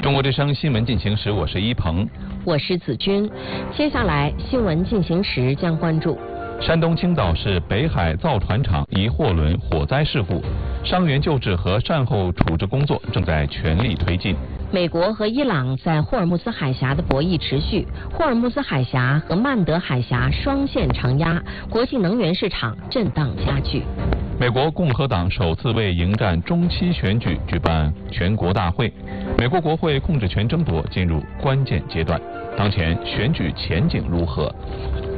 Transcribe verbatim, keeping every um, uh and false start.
中国之声新闻进行时，我是一鹏， 我是子君。接下来新闻进行时将关注： 山东青岛市北海造船厂一货轮火灾事故，伤员救治和善后处置工作正在全力推进。 美国和伊朗在霍尔木兹海峡的博弈持续，霍尔木兹海峡和曼德海峡双线承压，国际能源市场震荡加剧。 美国共和党首次为迎战中期选举举办全国大会，美国国会控制权争夺进入关键阶段，当前选举前景如何？